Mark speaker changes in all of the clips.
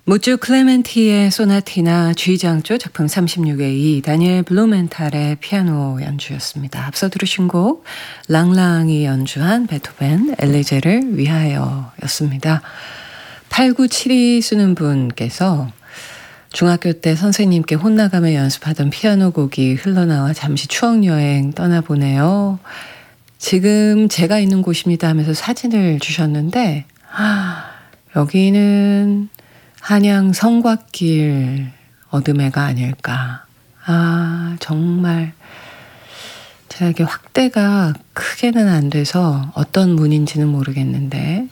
Speaker 1: 무주 클레멘티의 소나티나 G장조 작품 36의 2 다니엘 블루멘탈의 피아노 연주였습니다. 앞서 들으신 곡 랑랑이 연주한 베토벤 엘레제를 위하여였습니다. 8972 쓰는 분께서 중학교 때 선생님께 혼나가며 연습하던 피아노 곡이 흘러나와 잠시 추억여행 떠나보네요. 지금 제가 있는 곳입니다 하면서 사진을 주셨는데 여기는 한양 성곽길 어둠해가 아닐까. 정말 제가 이게 확대가 크게는 안 돼서 어떤 문인지는 모르겠는데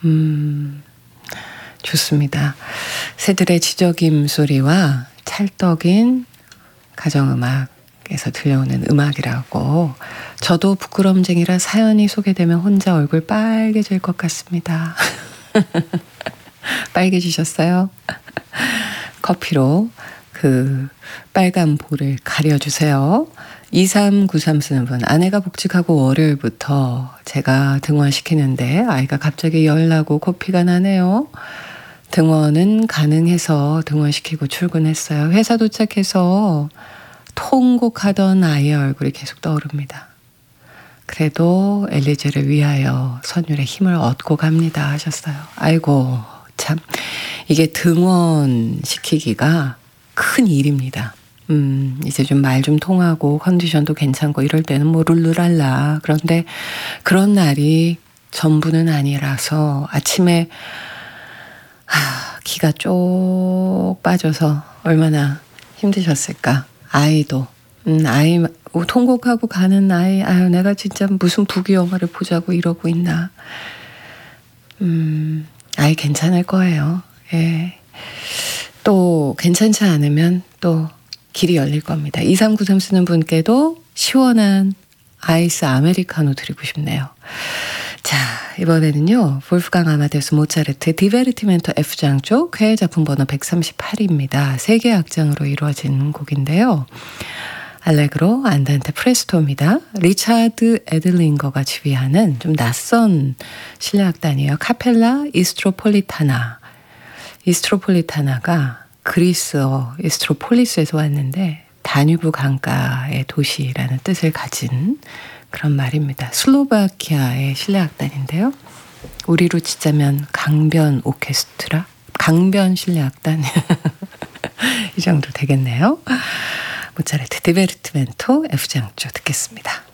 Speaker 1: 좋습니다. 새들의 지저귐 소리와 찰떡인 가정음악에서 들려오는 음악이라고. 저도 부끄럼쟁이라 사연이 소개되면 혼자 얼굴 빨개질 것 같습니다. 빨개지셨어요? 커피로 그 빨간 볼을 가려주세요. 2393 쓰는 분, 아내가 복직하고 월요일부터 제가 등원시키는데 아이가 갑자기 열나고 코피가 나네요. 등원은 가능해서 등원시키고 출근했어요. 회사 도착해서 통곡하던 아이의 얼굴이 계속 떠오릅니다. 그래도 엘리제를 위하여 선율의 힘을 얻고 갑니다 하셨어요. 아이고 참 이게 등원시키기가 큰 일입니다. 이제 좀 말 좀 통하고 컨디션도 괜찮고 이럴 때는 뭐 룰루랄라. 그런데 그런 날이 전부는 아니라서 아침에 기가 쪽 빠져서 얼마나 힘드셨을까. 아이도 아이 통곡하고 가는 아이, 아유 내가 진짜 무슨 부귀 영화를 보자고 이러고 있나. 아이 괜찮을 거예요. 예. 또 괜찮지 않으면 또 길이 열릴 겁니다. 2393 쓰는 분께도 시원한 아이스 아메리카노 드리고 싶네요. 자, 이번에는요. 볼프강 아마데우스 모차르트 디베르티멘토 F장조 쾌 작품 번호 138입니다. 3개 악장으로 이루어진 곡인데요. 알레그로, 안단테, 프레스토입니다. 리차드 에들링거가 지휘하는 좀 낯선 실내악단이에요. 카펠라 이스트로폴리타나. 이스트로폴리타나가 그리스어 이스트로폴리스에서 왔는데 다뉴브 강가의 도시라는 뜻을 가진 그런 말입니다. 슬로바키아의 실내악단인데요. 우리로 치자면 강변 오케스트라? 강변 실내악단? 이 정도 되겠네요. 모차르트 디베르티멘토 F장조 듣겠습니다.